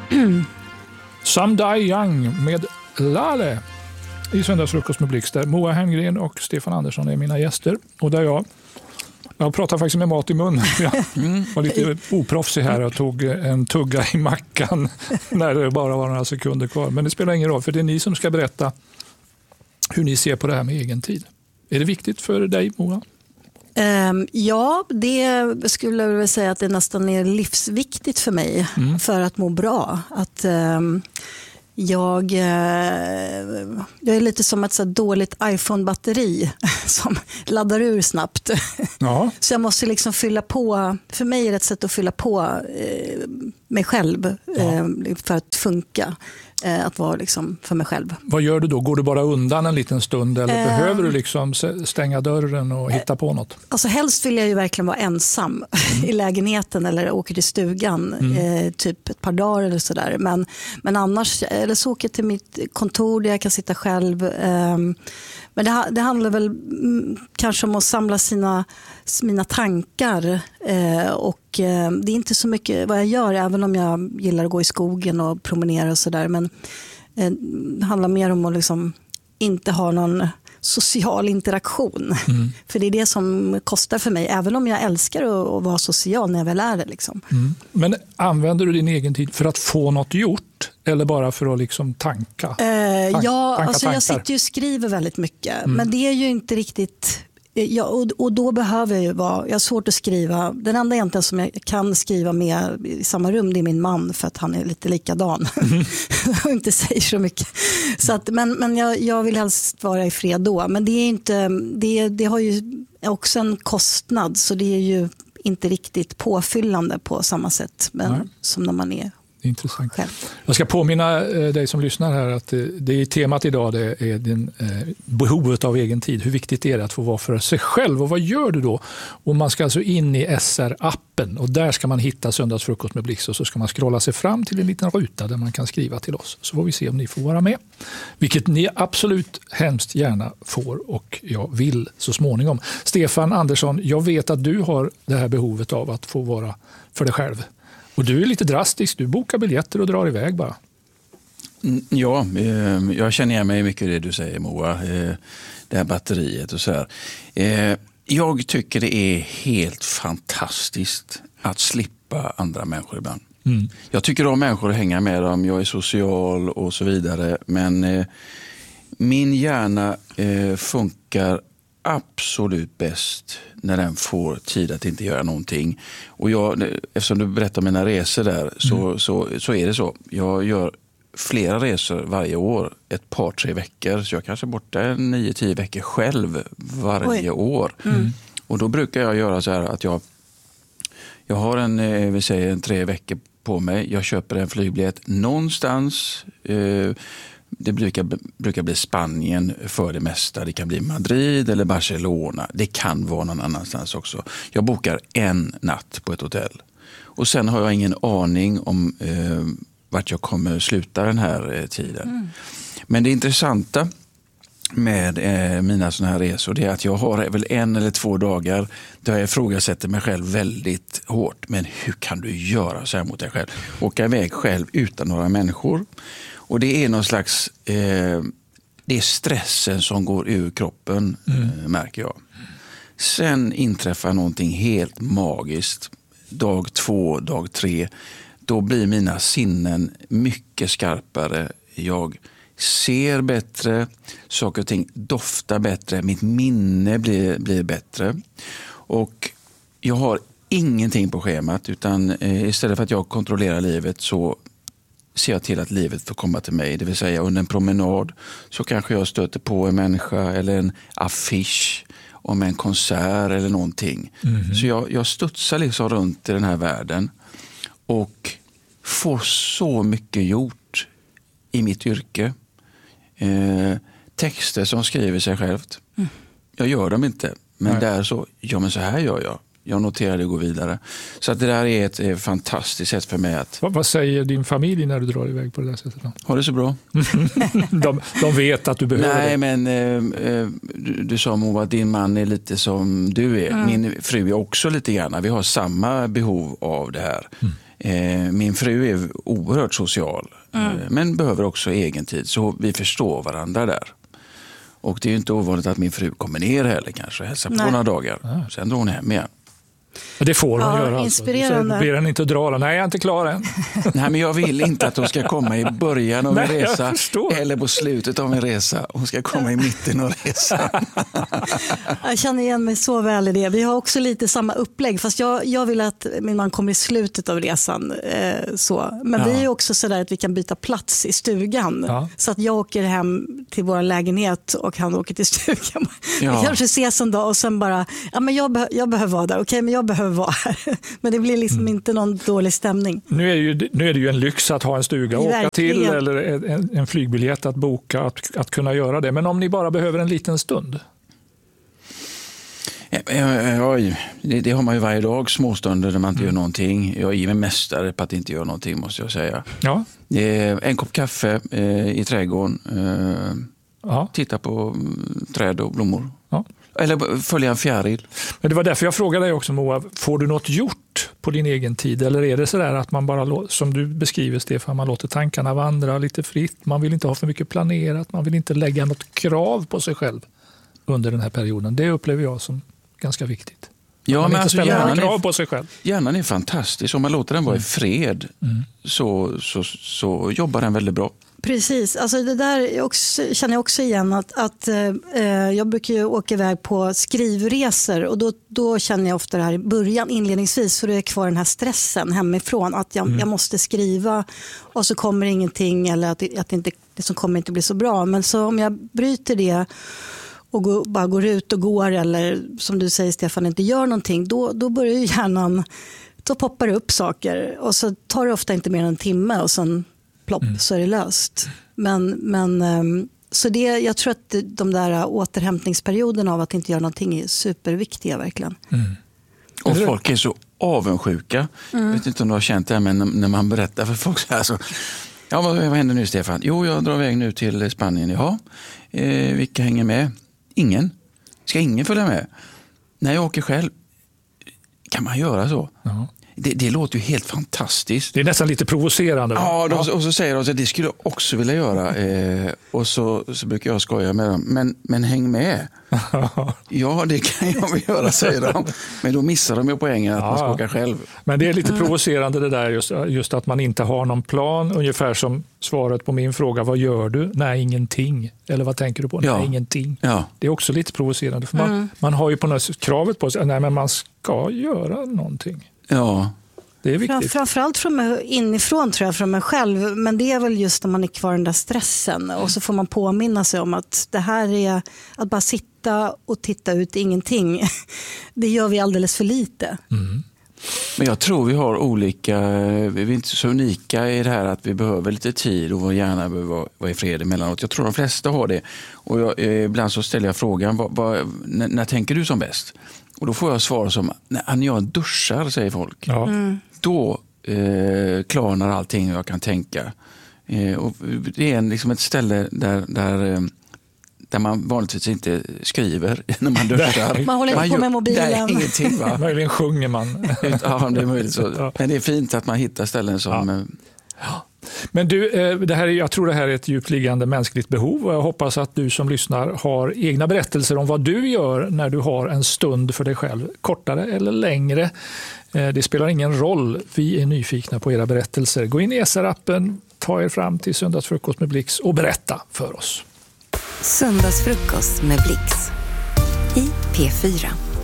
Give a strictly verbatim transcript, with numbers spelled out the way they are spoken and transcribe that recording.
Some Die Young med Lale i Söndagsfrukost med Blixt, där Moa Herngren och Stefan Andersson är mina gäster. Och där jag, jag pratar faktiskt med mat i mun. Jag var lite oproffsig här och tog en tugga i mackan när det bara var några sekunder kvar. Men det spelar ingen roll, för det är ni som ska berätta hur ni ser på det här med egen tid. Är det viktigt för dig, Moa? Um, ja, det skulle jag vilja säga att det nästan är livsviktigt för mig mm. för att må bra. Att um, jag, uh, jag är lite som ett så dåligt iPhone-batteri som laddar ur snabbt. Ja. Så jag måste liksom fylla på, för mig är det ett sätt att fylla på uh, mig själv ja. uh, för att funka. Att vara liksom för mig själv. Vad gör du då? Går du bara undan en liten stund eller eh, behöver du liksom stänga dörren och hitta eh, på något? Alltså helst vill jag ju verkligen vara ensam mm. i lägenheten eller åker till stugan mm. eh, typ ett par dagar eller sådär. Men, men annars, eller så åker jag till mitt kontor där jag kan sitta själv. Eh, men det, det handlar väl mm, kanske om att samla sina, mina tankar eh, och eh, det är inte så mycket vad jag gör, även om jag gillar att gå i skogen och promenera och sådär. Men eh, det handlar mer om att liksom inte ha någon social interaktion. Mm. För det är det som kostar för mig, även om jag älskar att, att vara social när jag väl är det. Liksom. Mm. Men använder du din egen tid för att få något gjort eller bara för att liksom tanka? Eh, Tank, ja, tanka alltså jag sitter ju och skriver väldigt mycket. Mm. Men det är ju inte riktigt... Ja, och, och då behöver jag ju vara, jag har svårt att skriva, den enda egentligen som jag kan skriva med i samma rum, det är min man, för att han är lite likadan mm. och inte säger så mycket. Så att, men men jag, jag vill helst vara i fred då, men det är inte, det, det har ju också en kostnad, så det är ju inte riktigt påfyllande på samma sätt men, som när man är intressant. Själv. Jag ska påminna dig som lyssnar här att det är temat idag, det är din, eh, behovet av egen tid. Hur viktigt är det att få vara för sig själv och vad gör du då? Och man ska alltså in i S R-appen och där ska man hitta Söndagsfrukost med Blixt och så ska man scrolla sig fram till en liten ruta där man kan skriva till oss. Så får vi se om ni får vara med. Vilket ni absolut hemskt gärna får och jag vill så småningom. Stefan Andersson, jag vet att du har det här behovet av att få vara för dig själv. Och du är lite drastisk, du bokar biljetter och drar iväg bara. Ja, eh, jag känner igen mig mycket i det du säger, Moa. Eh, det här batteriet och så här. Eh, jag tycker det är helt fantastiskt att slippa andra människor ibland. Mm. Jag tycker om människor att hänga med dem, jag är social och så vidare. Men eh, min hjärna eh, funkar absolut bäst när den får tid att inte göra någonting. Och jag, eftersom du berättar om mina resor där så, mm. så, så är det så. Jag gör flera resor varje år, ett par, tre veckor. Så jag kanske är borta nio, tio veckor själv varje Oj. år. Mm. Och då brukar jag göra så här att jag, jag har en, vi säger en tre veckor på mig. Jag köper en flygbiljett någonstans. Eh, Det brukar, brukar bli Spanien för det mesta. Det kan bli Madrid eller Barcelona. Det kan vara någon annanstans också. Jag bokar en natt på ett hotell. Och sen har jag ingen aning om eh, vart jag kommer sluta den här eh, tiden. Mm. Men det intressanta med eh, mina såna här resor det är att jag har väl en eller två dagar där jag ifrågasätter mig själv väldigt hårt. Men hur kan du göra så här mot dig själv? Åka iväg själv utan några människor. Och det är någon slags, eh, det är stressen som går ur kroppen, mm. eh, märker jag. Sen inträffar någonting helt magiskt. Dag två, dag tre, då blir mina sinnen mycket skarpare. Jag ser bättre, saker och ting doftar bättre, mitt minne blir, blir bättre. Och jag har ingenting på schemat, utan eh, istället för att jag kontrollerar livet så ser jag till att livet får komma till mig. Det vill säga under en promenad så kanske jag stöter på en människa eller en affisch om en konsert eller någonting. Mm-hmm. Så jag, jag studsar liksom runt i den här världen och får så mycket gjort i mitt yrke. Eh, texter som skriver sig självt. Mm. Jag gör dem inte, men Nej. där så, ja men så här gör jag. Jag noterar det och går vidare. Så att det där är ett eh, fantastiskt sätt för mig att... Vad, vad säger din familj när du drar iväg på det där sättet då? Har det så bra. de, de vet att du behöver Nej, det. men eh, du, du sa Moa att din man är lite som du är. Mm. Min fru är också lite grann. Vi har samma behov av det här. Mm. Eh, min fru är oerhört social, mm. eh, men behöver också egen tid. Så vi förstår varandra där. Och det är ju inte ovanligt att min fru kommer ner heller kanske och hälsar på några dagar. Ja. Sen drar hon hem igen. Det får hon ja, göra. Inspirerande. Alltså. Ber henne inte dra. Nej, jag är inte klar än. Nej, men jag vill inte att hon ska komma i början av en Nej, resa eller på slutet av en resa. Hon ska komma i mitten av resan. Jag känner igen mig så väl i det. Vi har också lite samma upplägg. Fast jag, jag vill att min man kommer i slutet av resan. Eh, så. Men ja. Vi är också så där att vi kan byta plats i stugan. Ja. Så att jag åker hem till vår lägenhet och han åker till stugan. Ja. Vi kanske ses en dag och sen bara, ja, men jag, be- jag behöver vara där. Okej, okay, men jag behöver vara här. Men det blir liksom mm. inte någon dålig stämning. Nu är, ju, nu är det ju en lyx att ha en stuga att åka till eller en, en flygbiljett att boka, att, att kunna göra det. Men om ni bara behöver en liten stund? Oj, det, det har man ju varje dag, småstunder där man inte mm. gör någonting. Jag är mig mästare på att inte göra någonting, måste jag säga. Ja. En kopp kaffe eh, i trädgården. Eh, ja. Titta på träd och blommor. Ja. Eller följa en fjäril. Men det var därför jag frågade dig också, Moa. Får du något gjort på din egen tid? Eller är det så där att man bara, som du beskriver Stefan, man låter tankarna vandra lite fritt. Man vill inte ha för mycket planerat. Man vill inte lägga något krav på sig själv under den här perioden. Det upplever jag som ganska viktigt. Ja, man men inte alltså, ställer hjärnan, krav är, på sig själv. Hjärnan är fantastisk. Om man låter den vara i fred mm. så, så, så jobbar den väldigt bra. Precis, alltså det där också, känner jag också igen att, att eh, jag brukar ju åka iväg på skrivresor och då, då känner jag ofta det här i början inledningsvis för det är kvar den här stressen hemifrån att jag, mm. jag måste skriva och så kommer ingenting eller att, att inte, det som kommer inte bli så bra. Men så om jag bryter det och går, bara går ut och går eller som du säger Stefan inte gör någonting då, då börjar ju hjärnan, då poppar det upp saker och så tar det ofta inte mer än en timme och sen plopp, mm. så är det löst. Men, men, så det, jag tror att de där återhämtningsperioderna av att inte göra någonting är superviktiga verkligen. Mm. Och folk är så avundsjuka. Mm. Jag vet inte om du har känt det, men när man berättar för folk så här så, ja, vad, vad händer nu Stefan? Jo, jag drar iväg nu till Spanien. Jaha, eh, vilka hänger med? Ingen. Ska ingen följa med? När jag åker själv, kan man göra så? Ja. Det, det låter ju helt fantastiskt. Det är nästan lite provocerande. Va? Ja, de, och så säger de att det skulle jag också vilja göra. Eh, och så, så brukar jag skoja med dem. Men, men häng med. Ja, det kan jag väl göra, säger de. Men då missar de ju poängen att ja. man ska åka själv. Men det är lite provocerande det där, just, just att man inte har någon plan. Ungefär som svaret på min fråga, vad gör du? Nej, ingenting. Eller vad tänker du på? Nej, ja. ingenting. Ja. Det är också lite provocerande. För man, mm. man har ju på något sätt kravet på sig, nej men man ska göra någonting. Ja. Det är viktigt. Framförallt från mig, inifrån tror jag, från mig själv. Men det är väl just när man är kvar i den där stressen. Och så får man påminna sig om att det här är att bara sitta och titta ut ingenting. Det gör vi alldeles för lite. Mm. Men jag tror vi har olika, vi är inte så unika i det här att vi behöver lite tid och vår hjärna behöver vara i fred emellanåt. Jag tror de flesta har det. Och jag, ibland så ställer jag frågan, vad, vad, när, när tänker du som bäst? Och då får jag svar som, när jag duschar, säger folk. Ja. Mm. Då eh, klarnar allting och jag kan tänka. Eh, och det är en, liksom ett ställe där, där, eh, där man vanligtvis inte skriver när man duschar. Man håller inte man på med mobilen. Nej, ingenting, va? Möjligen sjunger man. Ja, det är möjligt så. Ja. Men det är fint att man hittar ställen som... Ja. Ja. Men du, det här, jag tror det här är ett djupliggande mänskligt behov och jag hoppas att du som lyssnar har egna berättelser om vad du gör när du har en stund för dig själv, kortare eller längre. Det spelar ingen roll, vi är nyfikna på era berättelser. Gå in i S R-appen, ta er fram till Söndagsfrukost med Blix och berätta för oss. Söndagsfrukost med Blix i P fyra.